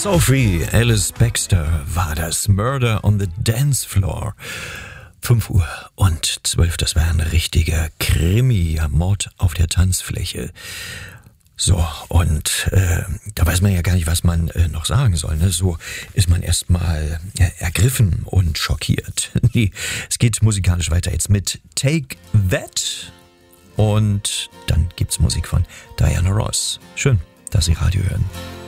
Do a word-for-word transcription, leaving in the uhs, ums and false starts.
Sophie Alice Baxter war das. Murder on the Dance Floor. fünf Uhr und zwölf, das war ein richtiger Krimi, Mord auf der Tanzfläche. So, und äh, da weiß man ja gar nicht, was man äh, noch sagen soll. Ne? So ist man erstmal äh, ergriffen und schockiert. Nee, es geht musikalisch weiter jetzt mit Take That und dann gibt's Musik von Diana Ross. Schön, dass Sie Radio hören.